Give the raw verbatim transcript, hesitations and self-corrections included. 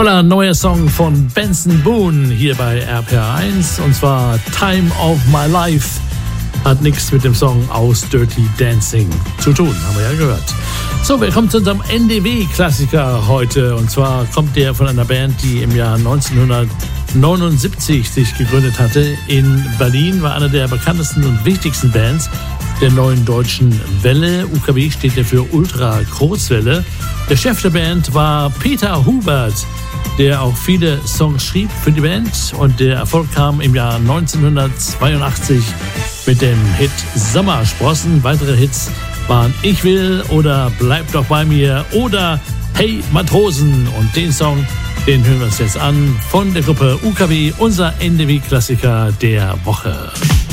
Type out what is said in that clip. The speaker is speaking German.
Toller neuer Song von Benson Boone hier bei R P R eins und zwar Time of My Life. Hat nichts mit dem Song aus Dirty Dancing zu tun, haben wir ja gehört. So, wir kommen zu unserem N D W-Klassiker heute und zwar kommt der von einer Band, die im Jahr neunzehnhundertneunundsiebzig sich gegründet hatte. In Berlin war einer der bekanntesten und wichtigsten Bands der neuen deutschen Welle. U K W steht ja für Ultra Kurzwelle. Der Chef der Band war Peter Hubert, der auch viele Songs schrieb für die Band und der Erfolg kam im Jahr neunzehnhundertzweiundachtzig mit dem Hit Sommersprossen. Weitere Hits waren Ich will oder Bleib doch bei mir oder Hey Matrosen und den Song, den hören wir uns jetzt an von der Gruppe U K W, unser N D W-Klassiker der Woche.